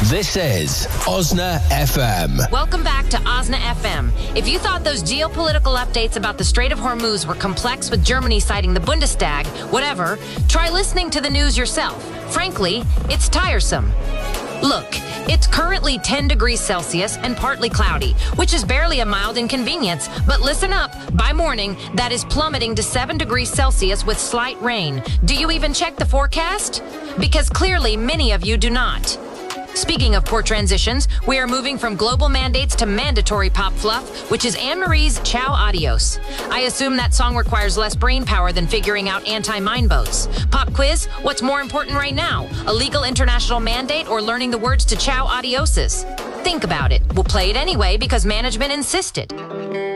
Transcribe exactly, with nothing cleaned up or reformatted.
This is Osna F M. Welcome back to Osna F M. If you thought those geopolitical updates about the Strait of Hormuz were complex with Germany citing the Bundestag, whatever, try listening to the news yourself. Frankly, it's tiresome. Look, it's currently ten degrees Celsius and partly cloudy, which is barely a mild inconvenience. But listen up, by morning, that is plummeting to seven degrees Celsius with slight rain. Do you even check the forecast? Because clearly many of you do not. Speaking of poor transitions, we are moving from global mandates to mandatory pop fluff, which is Anne-Marie's Ciao Adios. I assume that song requires less brain power than figuring out anti-mine boats. Pop quiz, what's more important right now? A legal international mandate or learning the words to Ciao Adioses? Think about it. We'll play it anyway because management insisted.